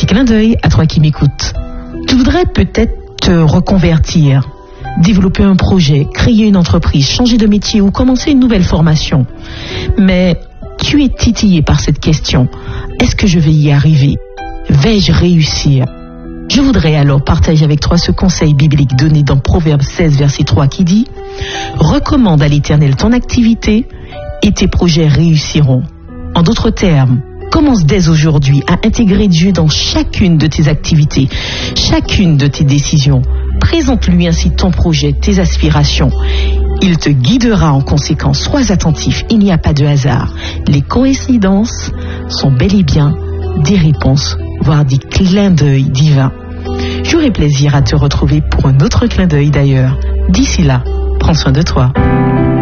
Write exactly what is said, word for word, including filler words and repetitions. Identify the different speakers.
Speaker 1: clin d'œil à toi qui m'écoutes. Tu voudrais peut-être te reconvertir, développer un projet, créer une entreprise, changer de métier ou commencer une nouvelle formation. Mais tu es titillé par cette question. Est-ce que je vais y arriver? Vais-je réussir? Je voudrais alors partager avec toi ce conseil biblique donné dans Proverbe seize, verset trois qui dit « Recommande à l'Éternel ton activité et tes projets réussiront. » En d'autres termes, commence dès aujourd'hui à intégrer Dieu dans chacune de tes activités, chacune de tes décisions. Présente-lui ainsi ton projet, tes aspirations. Il te guidera en conséquence. Sois attentif, il n'y a pas de hasard. Les coïncidences sont bel et bien des réponses, voire des clins d'œil divins. J'aurai plaisir à te retrouver pour un autre clin d'œil d'ailleurs. D'ici là, prends soin de toi.